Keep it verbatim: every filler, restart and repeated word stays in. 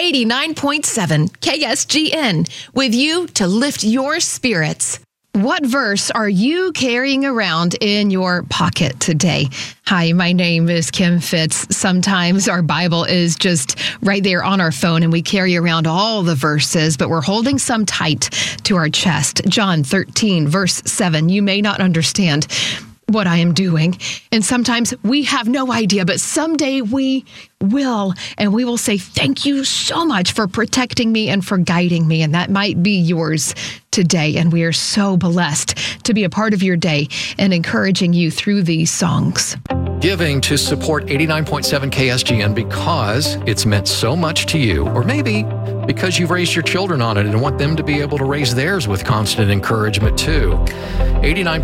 eighty-nine point seven K S G N, with you to lift your spirits. What verse are you carrying around in your pocket today? Hi, my name is Kim Fitz. Sometimes our Bible is just right there on our phone and we carry around all the verses, but we're holding some tight to our chest. John thirteen, verse seven, you may not understand what I am doing. And sometimes we have no idea, but someday we will. And we will say, thank you so much for protecting me and for guiding me. And that might be yours today. And we are so blessed to be a part of your day and encouraging you through these songs. Giving to support eighty-nine point seven K S G N because it's meant so much to you, or maybe because you've raised your children on it and want them to be able to raise theirs with constant encouragement too. eighty-nine